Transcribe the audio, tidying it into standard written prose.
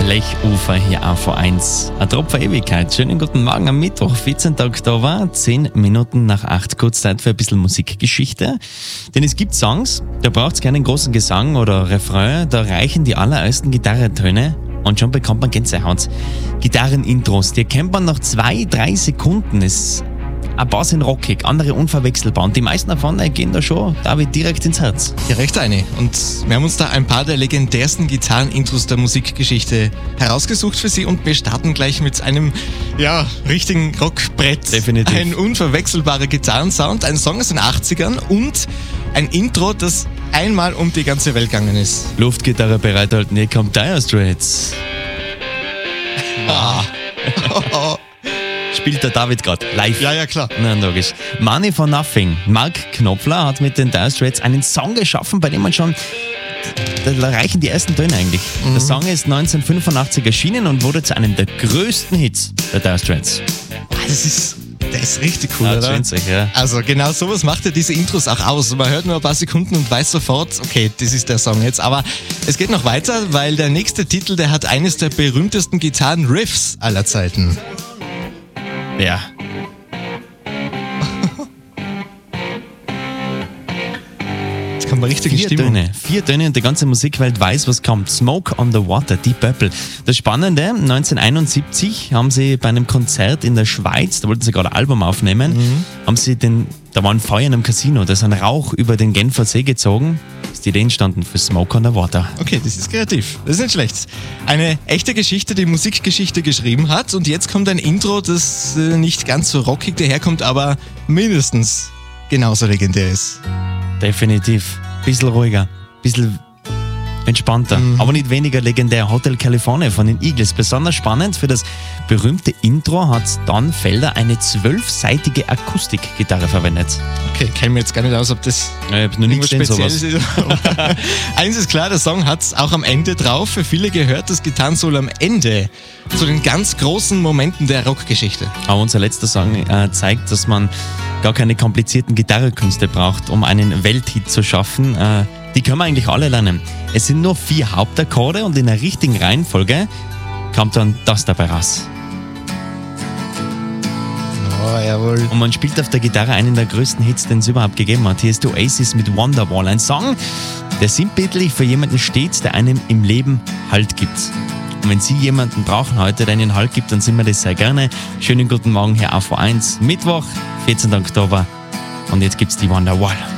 Lechufer hier auf V1. Ein Tropfen Ewigkeit. Schönen guten Morgen am Mittwoch, 14. Oktober, 10 Minuten nach 8. Kurz Zeit für ein bisschen Musikgeschichte. Denn es gibt Songs, da braucht es keinen großen Gesang oder Refrain, da reichen die allerersten Gitarrentöne und schon bekommt man Gänsehaut. Gitarrenintros, die kennt man nach 2-3 Sekunden. Ein paar sind rockig, andere unverwechselbar und die meisten davon gehen da schon David direkt ins Herz. Ja, recht eine. Und wir haben uns da ein paar der legendärsten Gitarrenintros der Musikgeschichte herausgesucht für Sie und wir starten gleich mit einem, richtigen Rockbrett. Definitiv. Ein unverwechselbarer Gitarrensound, ein Song aus den 80ern und ein Intro, das einmal um die ganze Welt gegangen ist. Luftgitarre bereithalten, hier kommt Dire Straits. Spielt der David gerade live. Ja, klar. Na, logisch. Money for Nothing. Mark Knopfler hat mit den Dire Straits einen Song geschaffen, bei dem man schon, da reichen die ersten Töne eigentlich. Der Song ist 1985 erschienen und wurde zu einem der größten Hits der Dire Straits. Der ist richtig cool, Ja, oder? schön sich, ja. Also genau sowas macht ja diese Intros auch aus. Man hört nur ein paar Sekunden und weiß sofort, okay, das ist der Song jetzt. Aber es geht noch weiter, weil der nächste Titel, der hat eines der berühmtesten Gitarren-Riffs aller Zeiten. Ja. Jetzt kann man richtig in Stimmung. 4 Töne und die ganze Musikwelt weiß, was kommt. Smoke on the Water, Deep Purple. Das Spannende, 1971 haben sie bei einem Konzert in der Schweiz, da wollten sie gerade ein Album aufnehmen, da war ein Feuer in einem Casino, da ist ein Rauch über den Genfer See gezogen. Ist die Idee entstanden für Smoke on the Water. Okay, das ist kreativ. Das ist nicht schlecht. Eine echte Geschichte, die Musikgeschichte geschrieben hat. Und jetzt kommt ein Intro, das nicht ganz so rockig daherkommt, aber mindestens genauso legendär ist. Definitiv. Bisschen ruhiger, bisschen entspannter, aber nicht weniger legendär. Hotel California von den Eagles. Besonders spannend, für das berühmte Intro hat Don Felder eine 12-seitige Akustikgitarre verwendet. Okay, kenne mir jetzt gar nicht aus, ob das Ich hab noch nie gesehen, sowas. ist. Eins ist klar, der Song hat es auch am Ende drauf. Für viele gehört das Gitarrensolo am Ende zu den ganz großen Momenten der Rockgeschichte. Aber unser letzter Song zeigt, dass man gar keine komplizierten Gitarrenkünste braucht, um einen Welthit zu schaffen. Die können wir eigentlich alle lernen. Es sind nur 4 Hauptakkorde und in der richtigen Reihenfolge kommt dann das dabei raus. Oh, jawohl. Und man spielt auf der Gitarre einen der größten Hits, den es überhaupt gegeben hat. Hier ist Oasis mit Wonderwall. Ein Song, der sinnbildlich für jemanden steht, der einem im Leben Halt gibt. Und wenn Sie jemanden brauchen heute, der Ihnen Halt gibt, dann sind wir das sehr gerne. Schönen guten Morgen hier auf V1. Mittwoch, 14. Oktober. Und jetzt gibt's die Wonderwall.